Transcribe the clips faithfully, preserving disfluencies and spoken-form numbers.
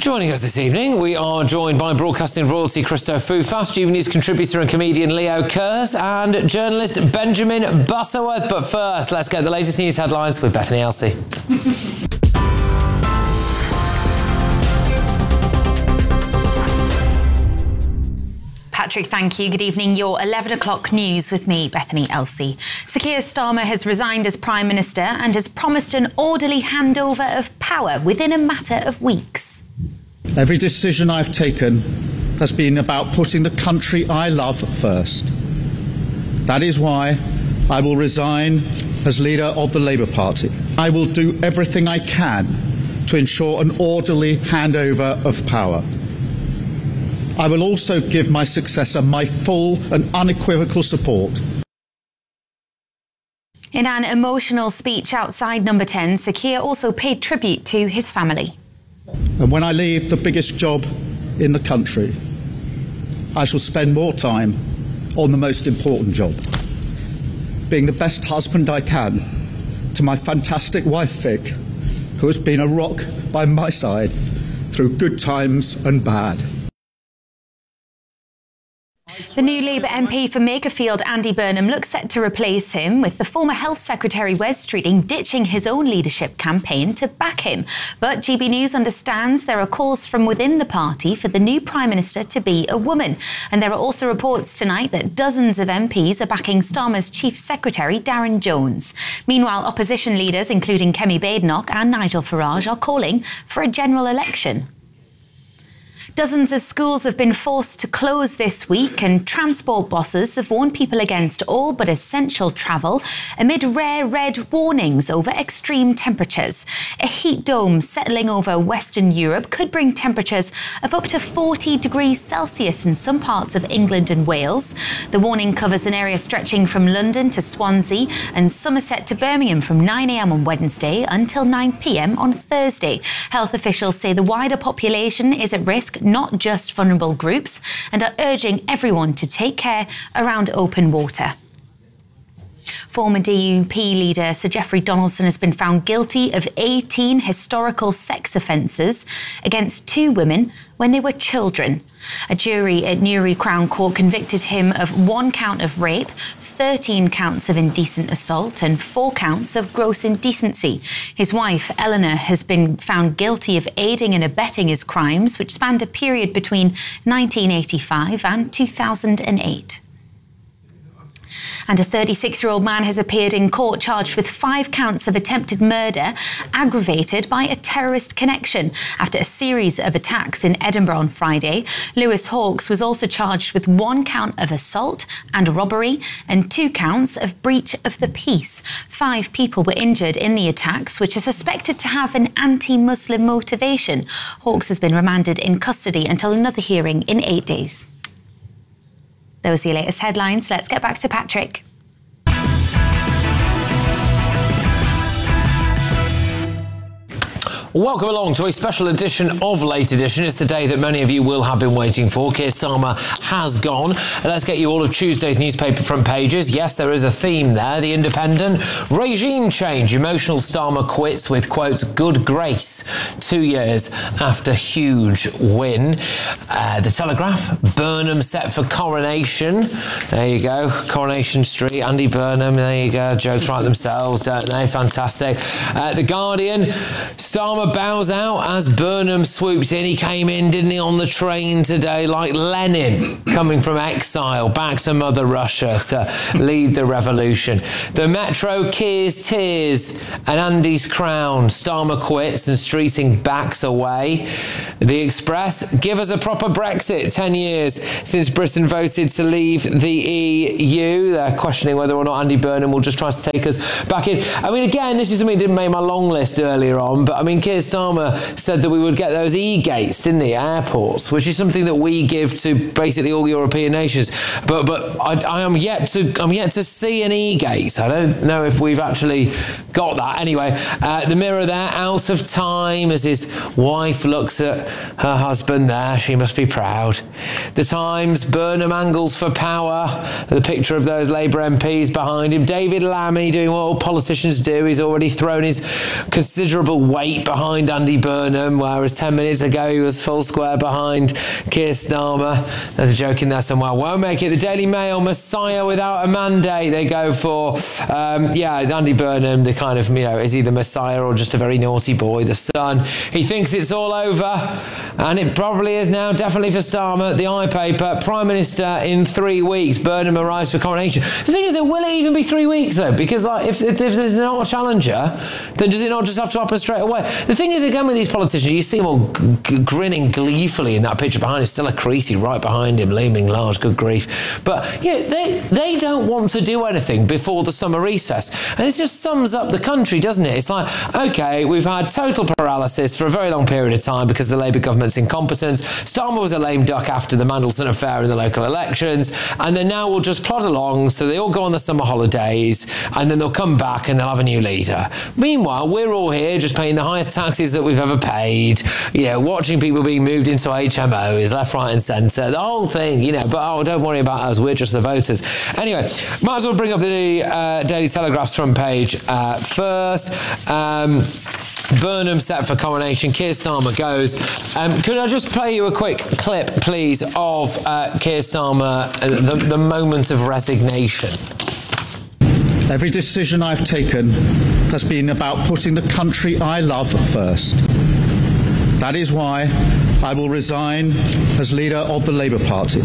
Joining us this evening, we are joined by broadcasting royalty Christo Fufas, G B News contributor and comedian Leo Kurz, and journalist Benjamin Butterworth. But first, let's get the latest news headlines with Bethany Elsey. Patrick, thank you. Good evening. Your eleven o'clock news with me, Bethany Elsey. Sir Keir Starmer has resigned as Prime Minister and has promised an orderly handover of power within a matter of weeks. Every decision I've taken has been about putting the country I love first. That is why I will resign as leader of the Labour Party. I will do everything I can to ensure an orderly handover of power. I will also give my successor my full and unequivocal support. In an emotional speech outside Number ten, Sir Keir also paid tribute to his family. And when I leave the biggest job in the country, I shall spend more time on the most important job, being the best husband I can to my fantastic wife Vic, who has been a rock by my side through good times and bad. The new Labour M P for Makerfield, Andy Burnham, looks set to replace him, with the former Health Secretary Wes Streeting ditching his own leadership campaign to back him. But G B News understands there are calls from within the party for the new Prime Minister to be a woman. And there are also reports tonight that dozens of M Ps are backing Starmer's Chief Secretary, Darren Jones. Meanwhile, opposition leaders, including Kemi Badenoch and Nigel Farage, are calling for a general election. Dozens of schools have been forced to close this week, and transport bosses have warned people against all but essential travel amid rare red warnings over extreme temperatures. A heat dome settling over Western Europe could bring temperatures of up to forty degrees Celsius in some parts of England and Wales. The warning covers an area stretching from London to Swansea and Somerset to Birmingham from nine a m on Wednesday until nine p m on Thursday. Health officials say the wider population is at risk, not just vulnerable groups, and are urging everyone to take care around open water. Former D U P leader Sir Geoffrey Donaldson has been found guilty of eighteen historical sex offences against two women when they were children. A jury at Newry Crown Court convicted him of one count of rape, thirteen counts of indecent assault and four counts of gross indecency. His wife, Eleanor, has been found guilty of aiding and abetting his crimes, which spanned a period between nineteen eighty-five and two thousand eight. And a thirty-six-year-old man has appeared in court charged with five counts of attempted murder aggravated by a terrorist connection after a series of attacks in Edinburgh on Friday. Lewis Hawkes was also charged with one count of assault and robbery and two counts of breach of the peace. Five people were injured in the attacks, which are suspected to have an anti-Muslim motivation. Hawkes has been remanded in custody until another hearing in eight days. Those are your latest headlines. Let's get back to Patrick. Welcome along to a special edition of Late Edition. It's the day that many of you will have been waiting for. Keir Starmer has gone. And let's get you all of Tuesday's newspaper front pages. Yes, there is a theme there. The Independent, regime change. Emotional Starmer quits with, quote, good grace. Two years after huge win. Uh, the Telegraph, Burnham set for coronation. There you go. Coronation Street, Andy Burnham. There you go. Jokes write themselves, don't they? Fantastic. Uh, the Guardian, Starmer bows out as Burnham swoops in. He came in, didn't he, on the train today, like Lenin, coming from exile back to Mother Russia to lead the revolution. The Metro, Keir's tears and Andy's crown. Starmer quits and Streeting backs away. The Express, give us a proper Brexit. Ten years since Britain voted to leave the E U. They're questioning whether or not Andy Burnham will just try to take us back in. I mean, again, this is something that didn't make my long list earlier on, but I mean, Keir Starmer said that we would get those e-gates, didn't he, airports, which is something that we give to basically all European nations. But but I, I am yet to I'm yet to see an e-gate. I don't know if we've actually got that. Anyway, uh, the Mirror there, out of time as his wife looks at her husband there. She must be proud. The Times, Burnham angles for power. The picture of those Labour M Ps behind him. David Lammy doing what all politicians do. He's already thrown his considerable weight behind behind Andy Burnham, whereas ten minutes ago he was full square behind Keir Starmer. There's a joke in there somewhere. Won't make it. The Daily Mail, Messiah without a mandate. They go for, um, yeah, Andy Burnham, the kind of, you know, is he the Messiah or just a very naughty boy, the son? He thinks it's all over, and it probably is now, definitely for Starmer. The I paper, Prime Minister in three weeks. Burnham arrives for coronation. The thing is, will it even be three weeks, though? Because, like, if, if, if there's not a challenger, then does it not just have to happen straight away? The thing is, again, with these politicians, you see them all g- g- grinning gleefully in that picture behind him. Stella Creasy right behind him, looming large, good grief. But, yeah, they, they don't want to do anything before the summer recess. And it just sums up the country, doesn't it? It's like, OK, we've had total paralysis for a very long period of time because the Labour government's incompetence. Starmer was a lame duck after the Mandelson affair in the local elections. And then now we'll just plod along, so they all go on the summer holidays, and then they'll come back and they'll have a new leader. Meanwhile, we're all here just paying the highest taxes that we've ever paid, you know, watching people being moved into H M Os, left, right and centre, the whole thing, you know, but oh, don't worry about us, we're just the voters. Anyway, might as well bring up the uh, Daily Telegraph's front page uh, first. Um, Burnham set for coronation. Keir Starmer goes. Um, could I just play you a quick clip, please, of uh, Keir Starmer, uh, the, the moment of resignation? Every decision I've taken has been about putting the country I love first. That is why I will resign as leader of the Labour Party.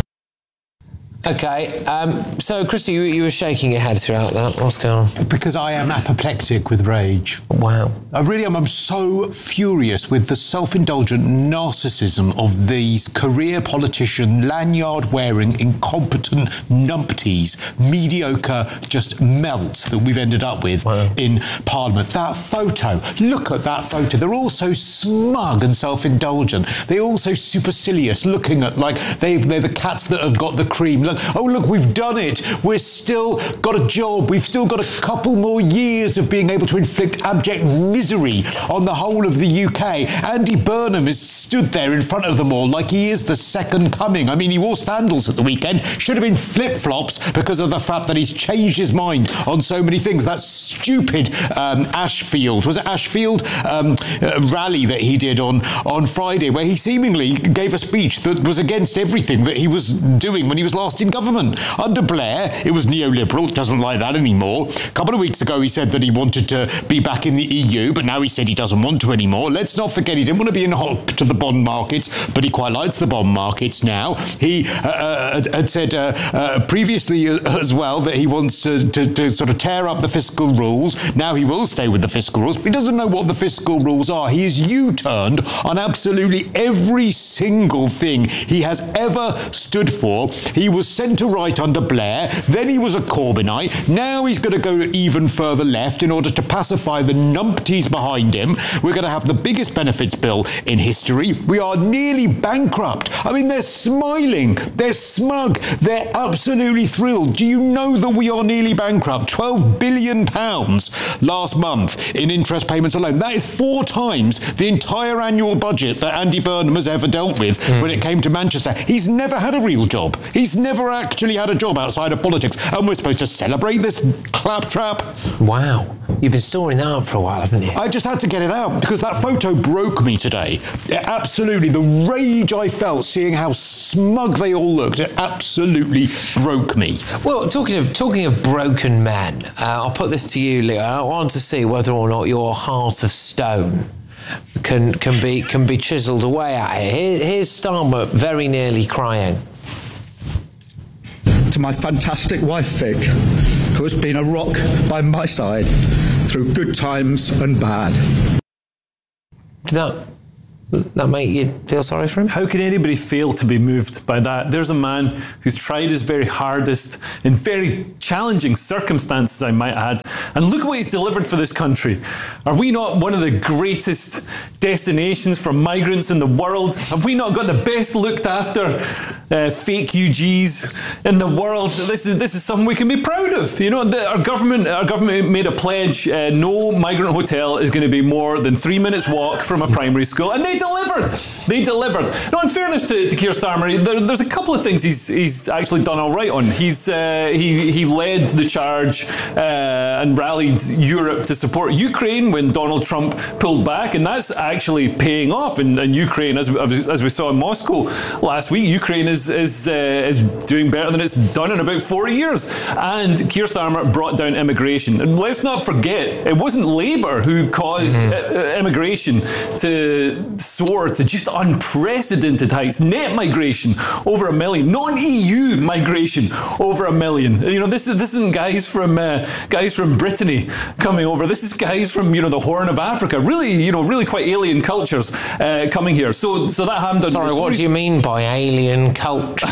OK, um, so, Christy, you, you were shaking your head throughout that. What's going on? Because I am apoplectic with rage. Wow. I really am. I'm so furious with the self-indulgent narcissism of these career politician, lanyard-wearing, incompetent numpties, mediocre just melts that we've ended up with wow. in Parliament. That photo, look at that photo. They're all so smug and self-indulgent. They're all so supercilious, looking at like they've, they're the cats that have got the cream. Look, oh, look, we've done it. We've still got a job. We've still got a couple more years of being able to inflict abject misery on the whole of the U K. Andy Burnham is stood there in front of them all like he is the second coming. I mean, he wore sandals at the weekend. Should have been flip-flops because of the fact that he's changed his mind on so many things. That stupid um, Ashfield, was it Ashfield um, uh, rally that he did on, on Friday, where he seemingly gave a speech that was against everything that he was doing when he was last in government. Under Blair, it was neoliberal, doesn't like that anymore. A couple of weeks ago, he said that he wanted to be back in the E U, but now he said he doesn't want to anymore. Let's not forget, he didn't want to be in hop to the bond markets, but he quite likes the bond markets now. He uh, had said uh, uh, previously as well that he wants to, to, to sort of tear up the fiscal rules. Now he will stay with the fiscal rules, but he doesn't know what the fiscal rules are. He has U-turned on absolutely every single thing he has ever stood for. He was centre-right under Blair, then he was a Corbynite, now he's going to go even further left in order to pacify the numpties behind him. We're going to have the biggest benefits bill in history. We are nearly bankrupt. I mean, they're smiling, they're smug, they're absolutely thrilled. Do you know that we are nearly bankrupt? twelve billion pounds last month in interest payments alone. That is four times the entire annual budget that Andy Burnham has ever dealt with mm. when it came to Manchester. He's never had a real job. He's never actually had a job outside of politics, and we're supposed to celebrate this claptrap. Wow. You've been storing that up for a while, haven't you? I just had to get it out because that photo broke me today. It absolutely. The rage I felt seeing how smug they all looked, it absolutely broke me. Well, talking of talking of broken men, uh, I'll put this to you, Leo. I want to see whether or not your heart of stone can can be can be chiselled away at it. Here, here's Starmer very nearly crying. To my fantastic wife, Vic, who has been a rock by my side through good times and bad. Did that, that make you feel sorry for him? How can anybody fail to be moved by that? There's a man who's tried his very hardest in very challenging circumstances, I might add, and look what he's delivered for this country. Are we not one of the greatest destinations for migrants in the world? Have we not got the best looked after uh, fake U Gs in the world. This is this is something we can be proud of. You know, the, our government our government made a pledge: uh, no migrant hotel is going to be more than three minutes walk from a primary school, and they delivered. They delivered. Now, in fairness to, to Keir Starmer, there, there's a couple of things he's he's actually done all right on. He's uh, he he led the charge uh, and rallied Europe to support Ukraine when Donald Trump pulled back, and that's actually paying off. In, in Ukraine, as as we saw in Moscow last week, Ukraine is is uh, is doing better than it's done in about four years. And Keir Starmer brought down immigration. And let's not forget, it wasn't Labour who caused mm-hmm. uh, immigration to soar to just unprecedented heights. Net migration over a million, non-E U migration over a million. You know, this is this isn't guys from uh, guys from Brittany coming over. This is guys from, you know, the Horn of Africa. Really, you know, really quite alien cultures uh, coming here. So, so that happened. Sorry, what do you mean by alien culture?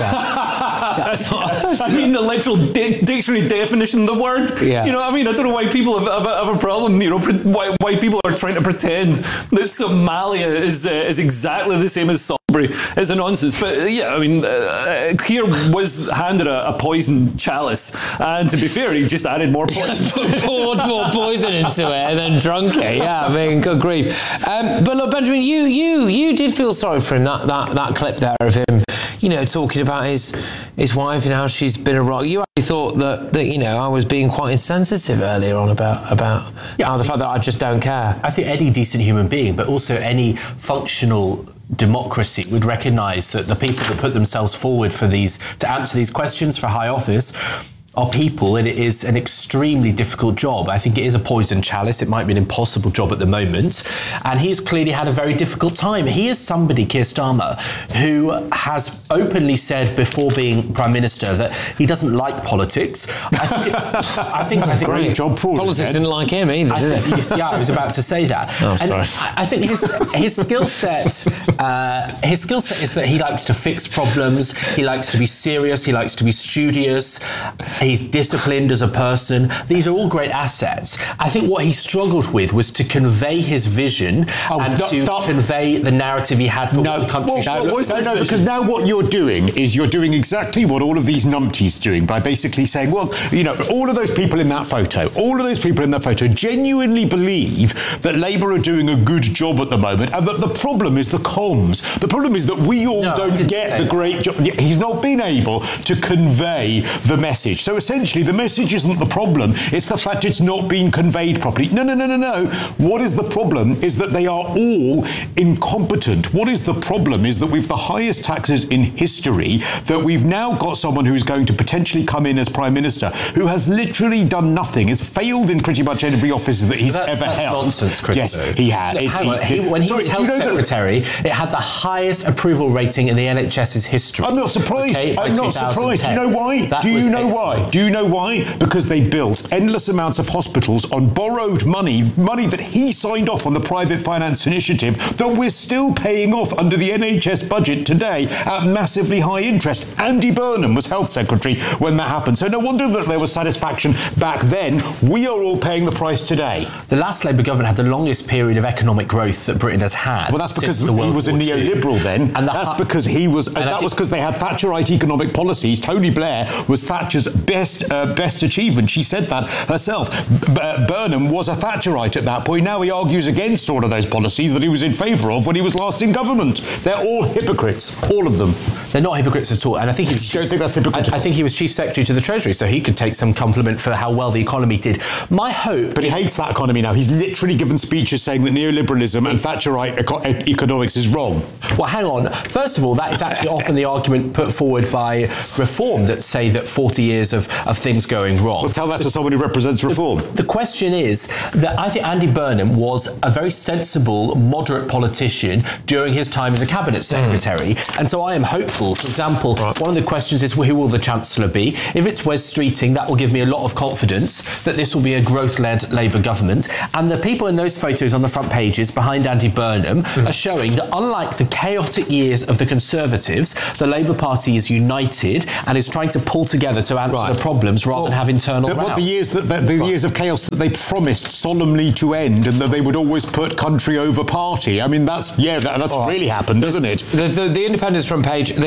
I mean the literal di- dictionary definition of the word. Yeah. You know, I mean, I don't know why people have, have, a, have a problem. You know, pre- why, why people are trying to pretend that Somalia is uh, is exactly the same as Salisbury. It's a nonsense. But uh, yeah, I mean, uh, Keir was handed a, a poison chalice, and to be fair, he just added more poison. Poured more poison into it and then drunk it. Yeah, I mean, good grief. Um, but look, Benjamin, you you you did feel sorry for him. That that that clip there of him, you know, talking about his his wife and how she's been a rock. You actually thought that, that you know, I was being quite insensitive earlier on about about yeah. how the fact that I just don't care. I think any decent human being, but also any functional democracy would recognise that the people that put themselves forward for these to answer these questions for high office are people, and it is an extremely difficult job. I think it is a poison chalice. It might be an impossible job at the moment. And he's clearly had a very difficult time. He is somebody, Keir Starmer, who has openly said before being Prime Minister that he doesn't like politics. I think, it, I think, I think great job for politics him, didn't like him either, did it? Think, yeah, I was about to say that. Oh, and sorry. I think his his skill set, uh, his skill set is that he likes to fix problems. He likes to be serious. He likes to be studious. He's disciplined as a person. These are all great assets. I think what he struggled with was to convey his vision oh, and no, to stop. convey the narrative he had for no, what the country well, should no, look no, like. no, because now what you're doing is you're doing exactly what all of these numpties doing by basically saying, well, you know, all of those people in that photo, all of those people in that photo genuinely believe that Labour are doing a good job at the moment, and that the problem is the comms. The problem is that we all no, don't get the great job. He's not been able to convey the message. So essentially, the message isn't the problem, it's the fact it's not being conveyed properly. No, no, no, no, no. What is the problem is that they are all incompetent. What is the problem is that we've the highest taxes in history, that we've now got someone who's going to potentially come in as Prime Minister who has literally done nothing, has failed in pretty much every office that he's that's, ever that's held. Nonsense, Chris. Yes, he had. Look, It, hang he, on. He, when he sorry, was Health you know Secretary, that, it had the highest approval rating in the N H S's history. I'm not surprised. Okay, I'm not surprised. Do you know why? That Do you know excellent. why? Do you know why? Because they built endless amounts of hospitals on borrowed money, money that he signed off on the Private Finance Initiative that we're still paying off under the N H S budget today at massively high interest. Andy Burnham was Health Secretary when that happened. So no wonder that there was satisfaction back then. We are all paying the price today. The last Labour government had the longest period of economic growth that Britain has had. Well, that's because he World was a War Two. neoliberal then. And the that's hu- because he was. And that was because they had Thatcherite economic policies. Tony Blair was Thatcher's best uh, best achievement. She said that herself. B- uh, Burnham was a Thatcherite at that point. Now he argues against all of those policies that he was in favour of when he was last in government. They're all hypocrites, all of them. They're not hypocrites at all. And I think he was. Don't think that's hypocritical. I, I think he was Chief Secretary to the Treasury, so he could take some compliment for how well the economy did. My hope. But he hates that economy now. He's literally given speeches saying that neoliberalism and Thatcherite eco- economics is wrong. Well, hang on. First of all, that is actually often the argument put forward by Reform that say that forty years of, of things going wrong. Well, tell that to someone who represents Reform. The, the question is that I think Andy Burnham was a very sensible, moderate politician during his time as a Cabinet Secretary. Mm. And so I am hopeful. For example, right. one of the questions is, well, who will the Chancellor be? If it's Wes Streeting, that will give me a lot of confidence that this will be a growth-led Labour government. And the people in those photos on the front pages behind Andy Burnham mm. are showing that unlike the chaotic years of the Conservatives, the Labour Party is united and is trying to pull together to answer right. the problems rather well, than have internal the, rows. What the years that the, the years of chaos that they promised solemnly to end, and that they would always put country over party. I mean, that's yeah, that, that's right. really happened, doesn't it? The, the, the Independent's front page, they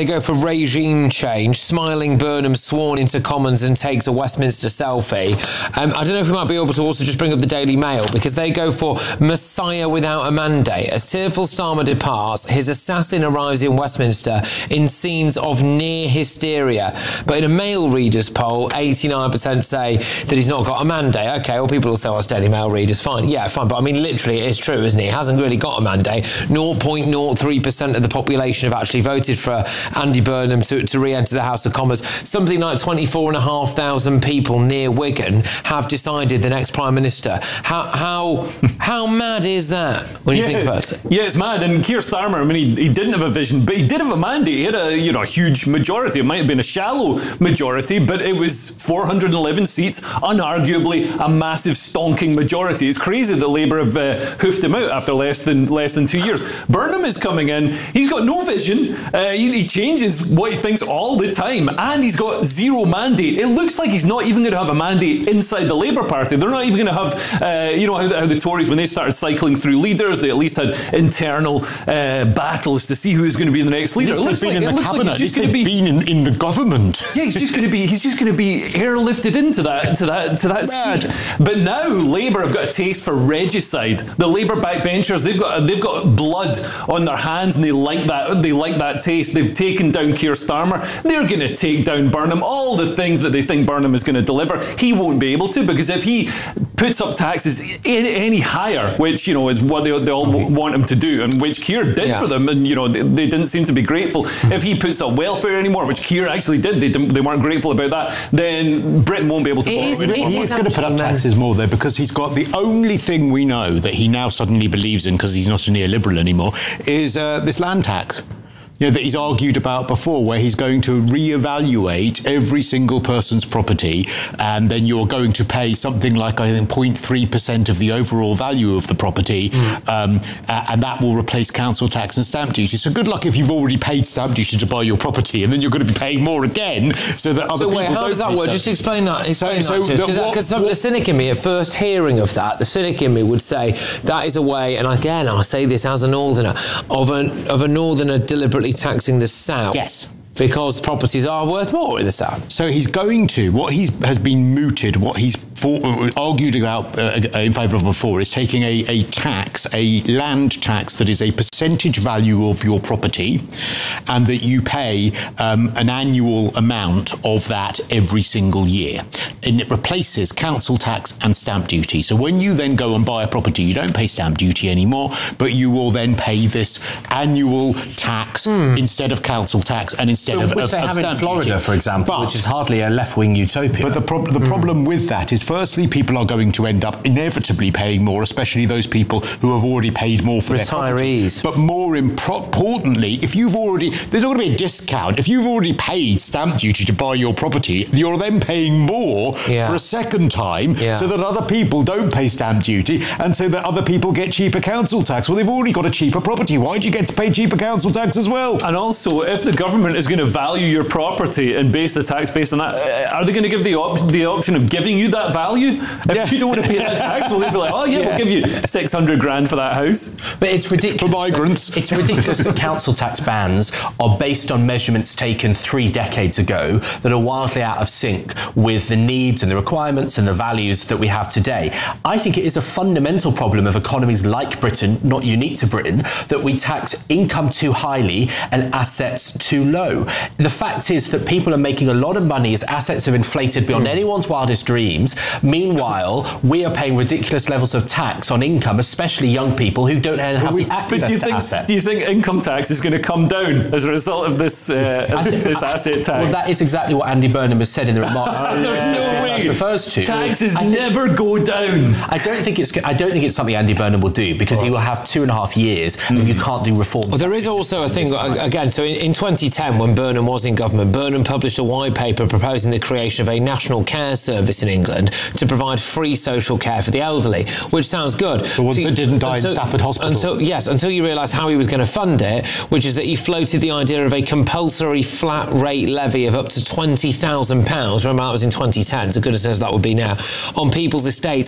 go for regime change. Smiling Burnham sworn into Commons and takes a Westminster selfie. Um, I don't know if we might be able to also just bring up the Daily Mail, because they go for Messiah without a mandate. As tearful Starmer departs, his assassin arrives in Westminster in scenes of near hysteria. But in a Mail readers poll, eighty-nine percent say that he's not got a mandate. Okay, well, people will say, oh, it's Daily Mail readers, fine. Yeah, fine. But I mean, literally, it is true, isn't he? He hasn't really got a mandate. zero point zero three percent of the population have actually voted for Andy Burnham to, to re-enter the House of Commons. Something like twenty-four and a half thousand people near Wigan have decided the next Prime Minister. How how how mad is that when you yeah, think about it? Yeah, it's mad. And Keir Starmer, I mean, he, he didn't have a vision, but he did have a mandate. He had a you know a huge majority. It might have been a shallow majority, but it was four hundred eleven seats, unarguably a massive stonking majority. It's crazy that Labour have uh, hoofed him out after less than less than two years. Burnham is coming in. He's got no vision. Uh, he, he changes what he thinks all the time, and he's got zero mandate. It looks like he's not even going to have a mandate inside the Labour Party. They're not even going to have, uh, you know, how the, how the Tories, when they started cycling through leaders, they at least had internal uh, battles to see who is going to be the next leader. It looks like, in it the looks cabinet. like he's just They've going to be been in, in the government. Yeah, he's just going to be he's just going to be airlifted into that to that to that Mad. seat. But now Labour have got a taste for regicide. The Labour backbenchers, they've got they've got blood on their hands, and they like that they like that taste. They've taken down Keir Starmer. They're going to take down Burnham. All the things that they think Burnham is going to deliver, he won't be able to, because if he puts up taxes any, any higher, which you know is what they, they all want him to do, and which Keir did yeah. for them, and you know they, they didn't seem to be grateful. If he puts up welfare anymore, which Keir actually did, they didn't, they weren't grateful about that, then Britain won't be able to It follow is- him. it He's is going to put up actually taxes more, though, because he's got the only thing we know that he now suddenly believes in, because he's not a neoliberal anymore, is uh, this land tax. You know, that he's argued about before, where he's going to reevaluate every single person's property, and then you're going to pay something like, I think, zero point three percent of the overall value of the property, mm. um, uh, and that will replace council tax and stamp duty. So good luck if you've already paid stamp duty to buy your property, and then you're going to be paying more again, so that other So people wait, how don't does that pay work? stamp Just explain that. Explain So- that so the- what- because the what- cynic in me, at first hearing of that, the cynic in me would say that is a way, and again, I say this as a northerner, of a of a northerner deliberately taxing the South. Yes. Because properties are worth more in the South. So he's going to, what he's has been mooted, what he's for, argued about uh, in favour of before, is taking a, a tax, a land tax that is a percentage value of your property, and that you pay um, an annual amount of that every single year. And it replaces council tax and stamp duty. So when you then go and buy a property, you don't pay stamp duty anymore, but you will then pay this annual tax hmm. instead of council tax and instead Of, which of, they of have in stamp Florida, duty. for example, But- which is hardly a left-wing utopia. But the, prob- the mm. problem with that is, firstly, people are going to end up inevitably paying more, especially those people who have already paid more for Retirees. their property. But more impro- importantly, if you've already, there's not going to be a discount. If you've already paid stamp duty to buy your property, you're then paying more Yeah. for a second time, Yeah. so that other people don't pay stamp duty, and so that other people get cheaper council tax. Well, they've already got a cheaper property. Why do you get to pay cheaper council tax as well? And also, if the government is going to value your property and base the tax based on that, uh, are they going to give the op- the option of giving you that value? If Yeah. you don't want to pay that tax, well, they'd be like, oh yeah, Yeah. we'll give you six hundred grand for that house. But it's ridiculous. For migrants. It's ridiculous that council tax bans are based on measurements taken three decades ago that are wildly out of sync with the needs and the requirements and the values that we have today. I think it is a fundamental problem of economies like Britain, not unique to Britain, that we tax income too highly and assets too low. The fact is that people are making a lot of money as assets have inflated beyond mm. anyone's wildest dreams. Meanwhile, we are paying ridiculous levels of tax on income, especially young people who don't have we, the access but do you to think, assets. Do you think income tax is going to come down as a result of this uh, think, this asset tax? Well, that is exactly what Andy Burnham has said in the remarks. There's no way. Refers to Taxes I think, never go down. I don't think it's. I don't think it's something Andy Burnham will do, because he will have two and a half years, mm. and you can't do reforms. Well, there is also a thing again. So in, in twenty ten, when Burnham was in government, Burnham published a white paper proposing the creation of a national care service in England to provide free social care for the elderly, which sounds good. The one that didn't die until, in Stafford Hospital. Until, yes, until you realise how he was going to fund it, which is that he floated the idea of a compulsory flat rate levy of up to twenty thousand pounds. Remember, that was in twenty ten, so goodness knows that would be now, on people's estates after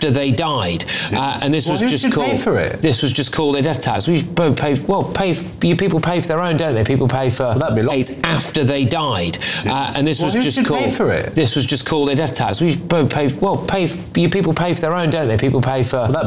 after they died, uh, and this Well, was who just should called. pay for it? This was just called a death tax. We should pay. Well, pay. You people pay for their own, don't they? People pay for that'd be a lot. AIDS after they died, uh, and this Well, was who just should called. pay for it? This was just called a death tax. We should pay. Well, pay. You people pay for their own, don't they? People pay for.